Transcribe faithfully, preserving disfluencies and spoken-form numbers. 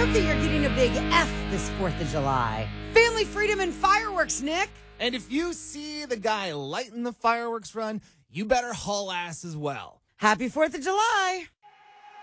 hope that you're getting a big F this fourth of July. Family, freedom, and fireworks, Nick. And if you see the guy lighting the fireworks run, you better haul ass as well. Happy fourth of July.